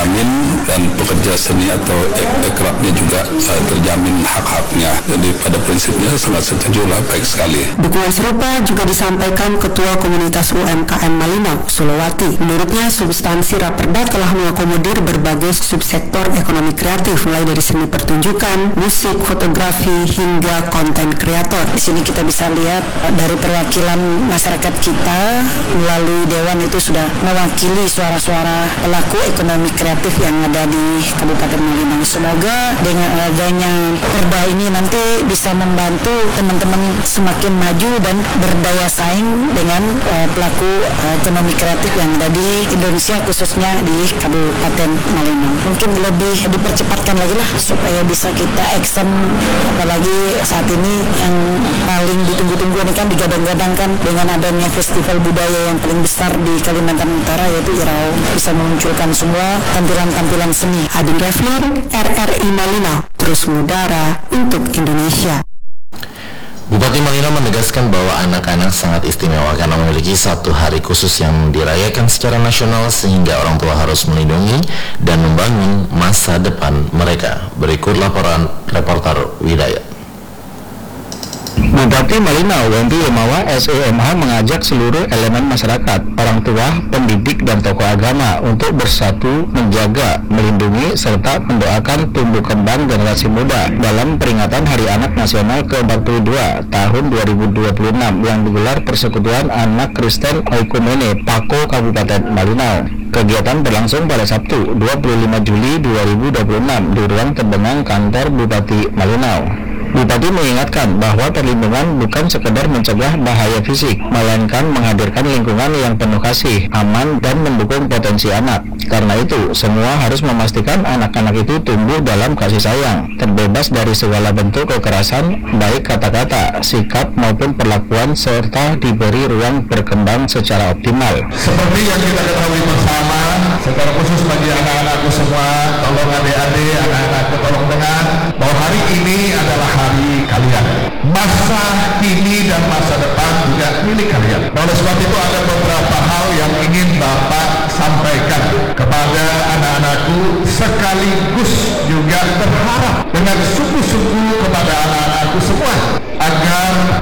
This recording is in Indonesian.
terjamin dan pekerja seni atau ekrabnya juga terjamin hak-haknya. Jadi pada prinsipnya sangat setuju lah, baik sekali. Dukungan serupa juga disampaikan Ketua Komunitas UMKM Malinau, Sulawati. Menurutnya, substansi Raperda telah mengakomodir berbagai subsektor ekonomi kreatif, mulai dari seni pertunjukan, musik, fotografi, hingga konten kreator. Di sini kita bisa lihat dari perwakilan masyarakat kita melalui Dewan itu sudah mewakili suara-suara pelaku ekonomi kreatif yang ada di Kabupaten Malinau. Semoga dengan adanya perda ini nanti bisa membantu teman-teman semakin maju dan berdaya saing dengan pelaku ekonomi kreatif yang ada di Indonesia, khususnya di Kabupaten Malinau. Mungkin lebih dipercepatkan lagi lah supaya bisa kita action, apalagi saat ini yang paling ditunggu-tunggu ini kan digadang-gadangkan dengan adanya festival budaya yang paling besar di Kalimantan Utara, yaitu Irau, bisa memunculkan semua tampilan-tampilan seni. Adin Refler, RRI Malinau, terus mengudara untuk Indonesia. Bupati Malinau menegaskan bahwa anak-anak sangat istimewa karena memiliki satu hari khusus yang dirayakan secara nasional, sehingga orang tua harus melindungi dan membangun masa depan mereka. Berikut laporan reporter Widaya. Bupati Malinau Wempi Yemawa SEMH mengajak seluruh elemen masyarakat, orang tua, pendidik, dan tokoh agama untuk bersatu menjaga, melindungi, serta mendoakan tumbuh kembang generasi muda dalam peringatan Hari Anak Nasional ke-42 tahun 2026 yang digelar Persekutuan Anak Kristen Oikumene Pako Kabupaten Malinau. Kegiatan berlangsung pada Sabtu 25 Juli 2026 di ruang terbenam kantor Bupati Malinau. Bupati mengingatkan bahwa perlindungan bukan sekedar mencegah bahaya fisik, melainkan menghadirkan lingkungan yang penuh kasih, aman, dan mendukung potensi anak. Karena itu, semua harus memastikan anak-anak itu tumbuh dalam kasih sayang, terbebas dari segala bentuk kekerasan, baik kata-kata, sikap, maupun perlakuan, serta diberi ruang berkembang secara optimal. Seperti yang kita ketahui bersama, secara khusus bagi anak-anakku semua, tolong adik-adik, anak-anakku tolong dengar, bahwa hari ini adalah hari kalian. Masa kini dan masa depan juga milik kalian. Oleh sebab itu ada beberapa hal yang ingin Bapak sampaikan kepada anak-anakku, sekaligus juga berharap dengan sungguh-sungguh kepada anak-anakku semua agar